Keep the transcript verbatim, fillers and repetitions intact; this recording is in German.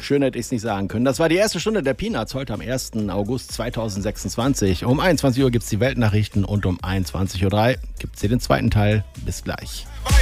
Schön hätte ich es nicht sagen können. Das war die erste Stunde der Peanuts heute am ersten August zweitausendsechsundzwanzig. Um einundzwanzig Uhr gibt es die Weltnachrichten und um einundzwanzig Uhr drei gibt es hier den zweiten Teil. Bis gleich.